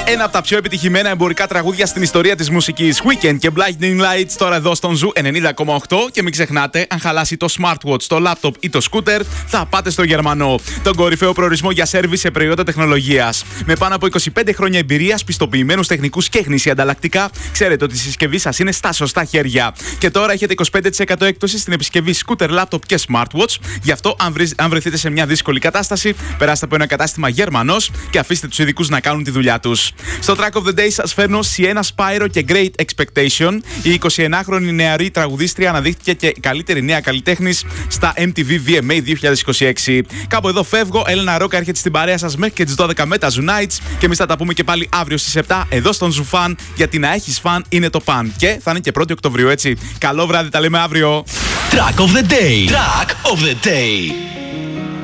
Ένα από τα πιο επιτυχημένα εμπορικά τραγούδια στην ιστορία της μουσικής. Weekend και Blinding Lights τώρα εδώ στον Ζου 90,8. Και μην ξεχνάτε, αν χαλάσει το smartwatch, το laptop ή το scooter, θα πάτε στο Γερμανό. Τον κορυφαίο προορισμό για σέρβις σε προϊόντα τεχνολογίας. Με πάνω από 25 χρόνια εμπειρίας, πιστοποιημένους τεχνικούς και γνήσια ανταλλακτικά, ξέρετε ότι η συσκευή σας είναι στα σωστά χέρια. Και τώρα έχετε 25% έκπτωση στην επισκευή scooter, laptop και smartwatch. Γι' αυτό, αν βρεθείτε σε μια δύσκολη κατάσταση, περάστε από ένα κατάστημα Γερμανός και αφήστε τους ειδικούς να κάνουν τη δουλειά τους. Στο Track of the Day σας φέρνω Sienna Spyro και Great Expectation. Η 29χρονη νεαρή τραγουδίστρια αναδείχθηκε και καλύτερη νέα καλλιτέχνης στα MTV VMA 2026. Κάπου εδώ φεύγω. Έλενα Ρόκα έρχεται στην παρέα σας μέχρι και τις 12 με τα Zoo Nights. Και εμείς θα τα πούμε και πάλι αύριο στις 7 εδώ στον Zoo Fan. Γιατί να έχεις φαν είναι το παν. Και θα είναι και 1η Οκτωβρίου, έτσι. Καλό βράδυ, τα λέμε αύριο. Track of the Day. Track of the Day.